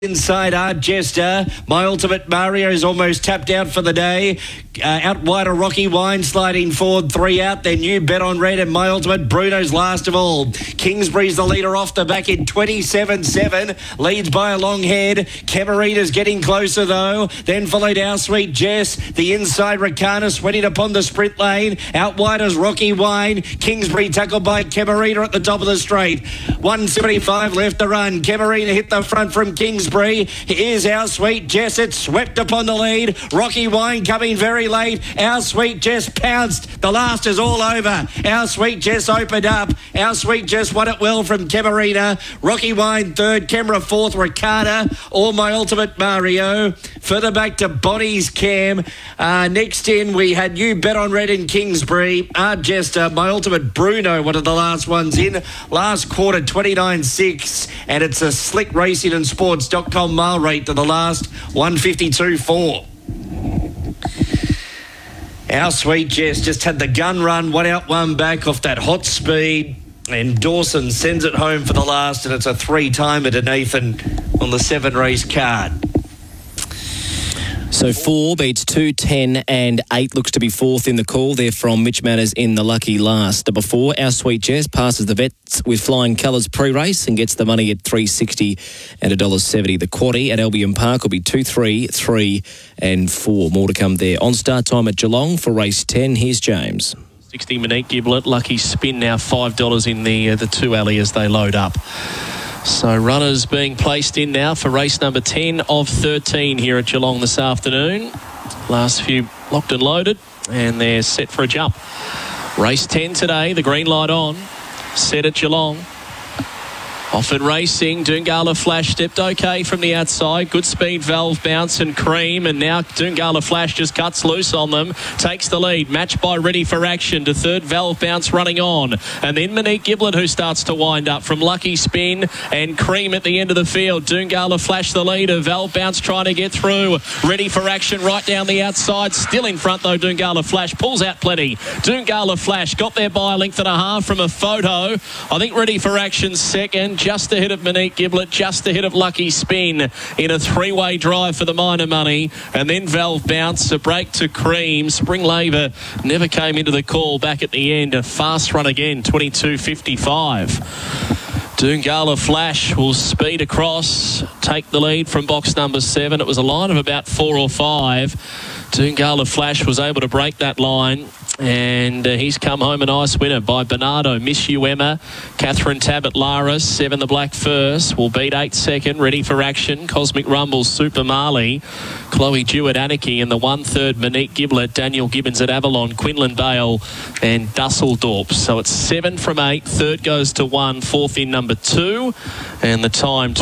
Inside Art Jester. My Ultimate Mario is almost tapped out for the day. Out wide a Rocky Wine sliding forward, 3 out. Then You Bet on Red and My Ultimate Bruno's last of all. Kingsbury's the leader off the back in 27-7. Leads by a long head. Camarina's getting closer though. Then followed Our Sweet Jess. The inside Ricana sweating upon the sprint lane. Out wide is Rocky Wine. Kingsbury tackled by Camarina at the top of the straight. 175 left to run. Camarina hit the front from Kingsbury. Here's Our Sweet Jess. It's swept upon the lead. Rocky Wine coming very late. Our Sweet Jess pounced. The last is all over. Our Sweet Jess opened up. Our Sweet Jess won it well from Camarina. Rocky Wine third. Camera fourth. Ricardo. All My Ultimate Mario. Further back to Bonnie's Cam. Next in we had You Bet on Red in Kingsbury. Art Jester. My Ultimate Bruno, one of the last ones in. Last quarter 29.6. And it's a Slick Racing and Sports.com mile rate to the last 152.4. Our Sweet Jess just had the gun run, 1 out, 1 back off that hot speed. And Dawson sends it home for the last, and it's a 3-timer to Nathan on the 7-race card. So 4 beats 2, 10 and 8 looks to be fourth in the call there from Mitch Manners in the lucky last. Number 4, Our Sweet Jess passes the vets with flying colours pre-race and gets the money at $3.60 and $1.70. The quaddie at Albion Park will be 2, 3, 3 and 4. More to come there. On start time at Geelong for race 10. Here's James. 60 Monique Giblet, lucky spin now $5 in the 2 alley as they load up. So runners being placed in now for race number 10 of 13 here at Geelong this afternoon. Last few locked and loaded, and they're set for a jump. Race 10 today, the green light on, set at Geelong. Off and racing, Doongala Flash stepped okay from the outside. Good speed, Valve Bounce and Cream. And now Doongala Flash just cuts loose on them. Takes the lead, matched by Ready for Action to third, Valve Bounce running on. And then Monique Giblet who starts to wind up from Lucky Spin and Cream at the end of the field. Doongala Flash the leader, Valve Bounce trying to get through. Ready for Action right down the outside. Still in front though, Doongala Flash pulls out plenty. Doongala Flash got there by a length and a half from a photo. I think Ready for Action second. Just ahead of Monique Giblet, just ahead of Lucky Spin in a 3-way drive for the minor money. And then Valve Bounce, a break to Cream. Spring Labour never came into the call back at the end. A fast run again, 22.55. Doongala Flash will speed across, take the lead from box number 7. It was a line of about 4 or 5. Doongala Flash was able to break that line. And he's come home a nice winner by Bernardo. Miss You Emma, Catherine Tabbett Lara, 7 the black first, will beat 8 second. Ready for Action, Cosmic Rumble, Super Marley, Chloe Jewett Anarchy, and the 1/3 Monique Giblet, Daniel Gibbons at Avalon, Quinlan Bale and Dusseldorp. So it's 7 from 8, third goes to 1, fourth in number 2, and the time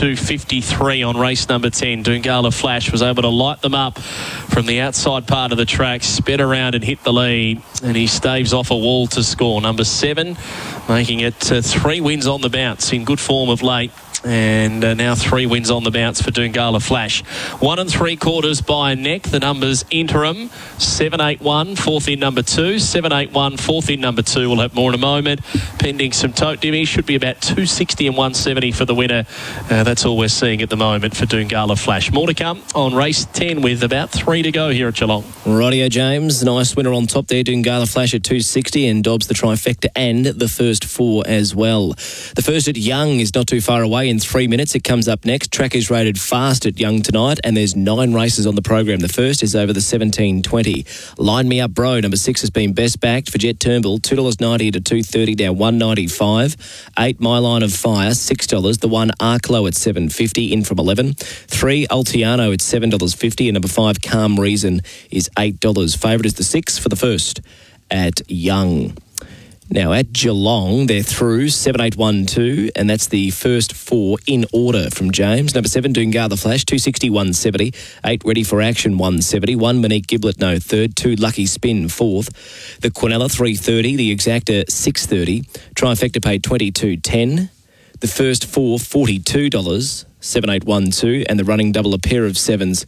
22.53 on race number 10. Doongala Flash was able to light them up from the outside part of the track, sped around and hit the lead, and he staves off a wall to score. Number 7 making it 3 wins on the bounce, in good form of late. And now 3 wins on the bounce for Doongala Flash. 1 3/4 by a neck. The numbers interim 781, fourth in number 2. 781, fourth in number 2. We'll have more in a moment. Pending some tote dimmy. Should be about 260 and 170 for the winner. That's all we're seeing at the moment for Doongala Flash. More to come on race 10 with about 3 to go here at Geelong. Rightio, James. Nice winner on top there. Doongala Flash at 260 and Dobbs the trifecta and the first 4 as well. The first at Young is not too far away. In 3 minutes, it comes up next. Track is rated fast at Young tonight, and there's 9 races on the program. The first is over the 17.20. Line Me Up Bro, number 6 has been best backed for Jet Turnbull, $2.90 to $2.30, down $1.95. 8 My Line of Fire, $6. The 1 Arklow at $7.50, in from 11. 3 Altiano at $7.50, and number 5 Calm Reason is $8. Favourite is the 6 for the first at Young. Now, at Geelong, they're through 7-8-1-2, and that's the first 4 in order from James. Number 7, Doongala Flash, 260, 170. 8, Ready for Action, 170. 1, Monique Giblet, no third. 2, Lucky Spin, fourth. The Quinella, 330. The Exacta, 630. Trifecta paid 22.10. The first 4, $42. 7-8-1-2, and the running double, a pair of 7s,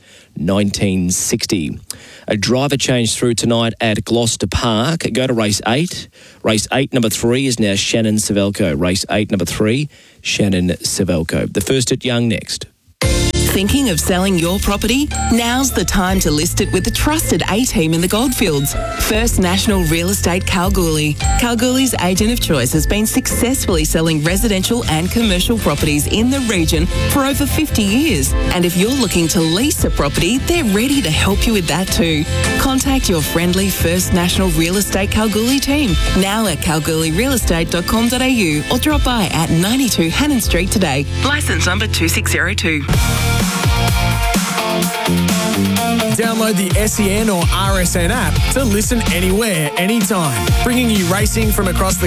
1960. A driver change through tonight at Gloucester Park. Go to race 8. Race 8, number 3, is now Shannon Savelko. Race 8, number 3, Shannon Savelko. The first at Young next. Thinking of selling your property? Now's the time to list it with the trusted A-team in the Goldfields. First National Real Estate Kalgoorlie. Kalgoorlie's agent of choice has been successfully selling residential and commercial properties in the region for over 50 years. And if you're looking to lease a property, they're ready to help you with that too. Contact your friendly First National Real Estate Kalgoorlie team now at kalgoorlierealestate.com.au or drop by at 92 Hannon Street today. Licence number 2602. Download the SEN or RSN app to listen anywhere, anytime, bringing you racing from across the